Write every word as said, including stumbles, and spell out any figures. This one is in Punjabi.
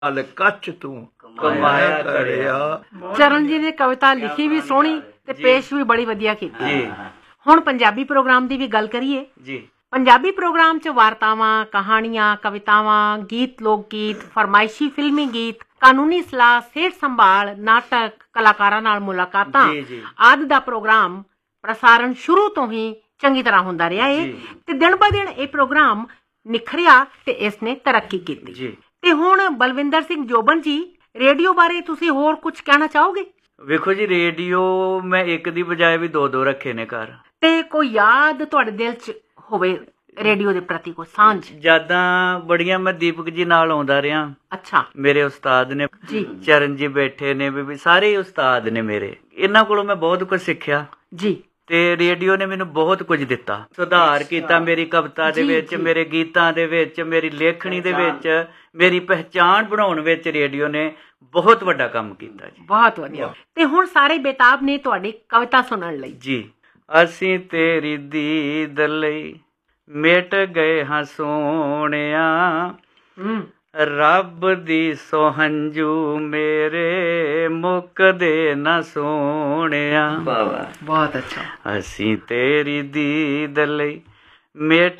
ਅਲ ਕੱਚ ਤੂੰ ਕਮਾਇਆ ਕਰਿਆ। ਚਰਨ ਜੀ ਨੇ ਕਵਿਤਾ ਲਿਖੀ ਵੀ ਸੋਹਣੀ ਤੇ ਪੇਸ਼ ਵੀ ਬੜੀ ਵਧੀਆ ਕੀਤੀ ਜੀ। ਹੁਣ ਪੰਜਾਬੀ ਪ੍ਰੋਗਰਾਮ ਦੀ ਵੀ ਗੱਲ ਕਰੀਏ ਜੀ। ਪੰਜਾਬੀ ਪ੍ਰੋਗਰਾਮ 'ਚ ਵਾਰਤਾਵਾਂ, ਕਹਾਣੀਆਂ, ਕਵਿਤਾਵਾਂ, ਗੀਤ, ਲੋਕ ਗੀਤ, ਫਰਮਾਇਸ਼ੀ ਫਿਲਮੀ ਗੀਤ, ਕਾਨੂੰਨੀ ਸਲਾਹ, ਸਿਹਤ ਸੰਭਾਲ, ਨਾਟਕ, ਕਲਾਕਾਰਾਂ ਨਾਲ ਮੁਲਾਕਾਤਾਂ ਆਦਿ ਦਾ ਪ੍ਰੋਗਰਾਮ ਪ੍ਰਸਾਰਣ ਸ਼ੁਰੂ ਤੋਂ ਹੀ ਚੰਗੀ ਤਰ੍ਹਾਂ ਹੁੰਦਾ ਰਿਹਾ ਹੈ ਤੇ ਦਿਨ ਬ ਦਿਨ ਇਹ ਪ੍ਰੋਗਰਾਮ ਨਿਖਰਿਆ ਤੇ ਇਸ ਨੇ ਤਰੱਕੀ ਕੀਤੀ। ਤੇ ਹੁਣ ਬਲਵਿੰਦਰ ਸਿੰਘ ਜੋਬਨ ਜੀ, ਰੇਡੀਓ ਬਾਰੇ ਤੁਸੀਂ ਹੋਰ ਕੁਝ ਕਹਿਣਾ ਚਾਹੋਗੇ? ਵੇਖੋ ਜੀ, ਰੇਡੀਓ ਮੈਂ ਇੱਕ ਦੀ ਬਜਾਏ ਵੀ ਦੋ ਦੋ ਰੱਖੇ ਨੇ ਘਰ। ਤੇ ਕੋਈ ਯਾਦ ਤੁਹਾਡੇ ਦਿਲ 'ਚ ਹੋਵੇ ਰੇਡੀਓ ਦੇ ਪ੍ਰਤੀ, ਕੋਈ ਸਾਂਝ? ਯਾਦਾਂ ਬੜੀਆਂ। ਮੈਂ ਦੀਪਕ ਜੀ ਨਾਲ ਆਉਂਦਾ ਰਿਹਾ। ਅੱਛਾ। ਮੇਰੇ ਉਸਤਾਦ ਨੇ ਜੀ। ਚਰਨ ਜੀ ਬੈਠੇ ਨੇ, ਵੀ ਸਾਰੇ ਉਸਤਾਦ ਨੇ ਮੇਰੇ। ਇਹਨਾਂ ਕੋਲੋਂ ਮੈਂ ਬਹੁਤ ਕੁਝ ਸਿੱਖਿਆ ਜੀ। ਤੇ ਰੇਡੀਓ ਨੇ ਮੈਨੂੰ ਬਹੁਤ ਕੁਝ ਦਿੱਤਾ, ਸੁਧਾਰ ਕੀਤਾ ਮੇਰੀ ਕਵਿਤਾ ਦੇ ਵਿੱਚ, ਮੇਰੇ ਗੀਤਾਂ ਦੇ ਵਿੱਚ, ਮੇਰੀ ਲੇਖਣੀ ਦੇ ਵਿੱਚ, ਮੇਰੀ ਪਹਿਚਾਣ ਬਣਾਉਣ ਵਿੱਚ ਰੇਡੀਓ ਨੇ ਬਹੁਤ ਵੱਡਾ ਕੰਮ ਕੀਤਾ ਜੀ। ਬਹੁਤ ਵਧੀਆ। ਤੇ ਹੁਣ ਸਾਰੇ ਬੇਤਾਬ ਨੇ ਤੁਹਾਡੀ ਕਵਿਤਾ ਸੁਣਨ ਲਈ। ਜੀ। ਅਸੀਂ ਤੇਰੀ ਦੀਦ ਲਈ ਮਿਟ ਗਏ ਹਾਂ ਸੋਹਣਿਆ, ਰੱਬ ਦੀ ਸੋਹੰਜੂ ਮੇਰੇ ਮੁੱਕਦੇ ਨਾ ਸੋਹਣਿਆ। ਬਹੁਤ ਅੱਛਾ। ਅਸੀਂ ਤੇਰੀ ਦੀਦ ਲਈ ਮਿਟ